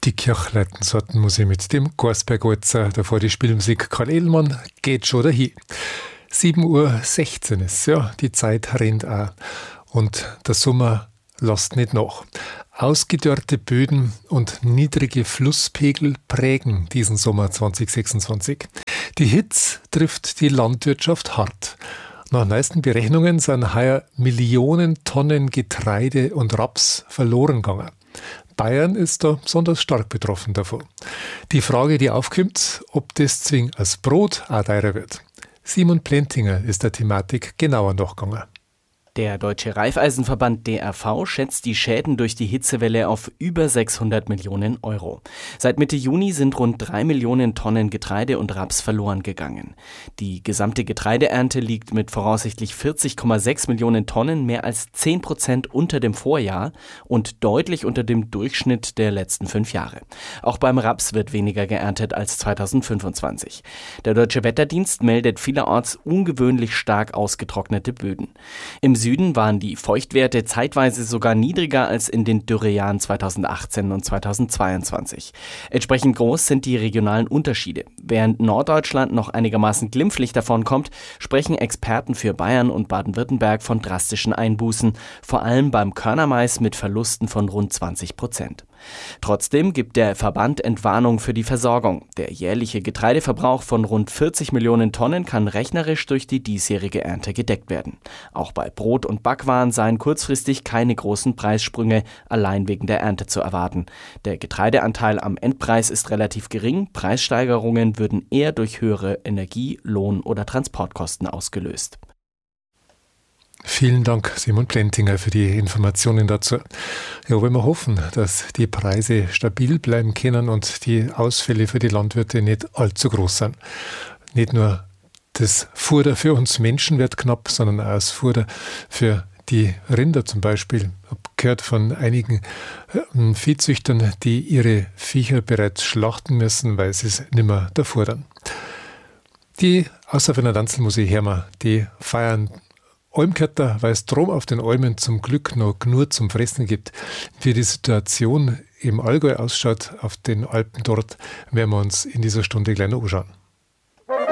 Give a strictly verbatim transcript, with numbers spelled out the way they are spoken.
Die Kirchleitensorten muss ich mit dem Gorsbergwalzer, davor die Spielmusik Karl Edelmann, geht schon dahin. sieben Uhr sechzehn ist ja, die Zeit rennt auch. Und der Sommer lässt nicht nach. Ausgedörrte Böden und niedrige Flusspegel prägen diesen Sommer zwanzig sechsundzwanzig. Die Hitze trifft die Landwirtschaft hart. Nach neuesten Berechnungen sind heuer Millionen Tonnen Getreide und Raps verloren gegangen. Bayern ist da besonders stark betroffen davon. Die Frage, die aufkommt, ob das zwingend als Brot auch teurer wird. Simon Plentinger ist der Thematik genauer nachgegangen. Der Deutsche Raiffeisenverband D R V schätzt die Schäden durch die Hitzewelle auf über sechshundert Millionen Euro. Seit Mitte Juni sind rund drei Millionen Tonnen Getreide und Raps verloren gegangen. Die gesamte Getreideernte liegt mit voraussichtlich vierzig Komma sechs Millionen Tonnen mehr als zehn Prozent unter dem Vorjahr und deutlich unter dem Durchschnitt der letzten fünf Jahre. Auch beim Raps wird weniger geerntet als zweitausendfünfundzwanzig. Der Deutsche Wetterdienst meldet vielerorts ungewöhnlich stark ausgetrocknete Böden. Im Süden waren die Feuchtwerte zeitweise sogar niedriger als in den Dürrejahren zweitausendachtzehn und zweitausendzweiundzwanzig. Entsprechend groß sind die regionalen Unterschiede. Während Norddeutschland noch einigermaßen glimpflich davonkommt, sprechen Experten für Bayern und Baden-Württemberg von drastischen Einbußen, vor allem beim Körnermais mit Verlusten von rund zwanzig Prozent. Trotzdem gibt der Verband Entwarnung für die Versorgung. Der jährliche Getreideverbrauch von rund vierzig Millionen Tonnen kann rechnerisch durch die diesjährige Ernte gedeckt werden. Auch bei Brot und Backwaren seien kurzfristig keine großen Preissprünge allein wegen der Ernte zu erwarten. Der Getreideanteil am Endpreis ist relativ gering. Preissteigerungen würden eher durch höhere Energie-, Lohn- oder Transportkosten ausgelöst. Vielen Dank, Simon Plentinger, für die Informationen dazu. Ja, wollen wir hoffen, dass die Preise stabil bleiben können und die Ausfälle für die Landwirte nicht allzu groß sind. Nicht nur das Futter für uns Menschen wird knapp, sondern auch das Futter für die Rinder zum Beispiel. Ich habe gehört von einigen Viehzüchtern, die ihre Viecher bereits schlachten müssen, weil sie es nicht mehr davor dann. Die Außerfener Danzelmusik Hermer, die feiern Almkötter, weil es drum auf den Almen zum Glück noch nur zum Fressen gibt. Wie die Situation im Allgäu ausschaut, auf den Alpen dort, werden wir uns in dieser Stunde gleich noch anschauen.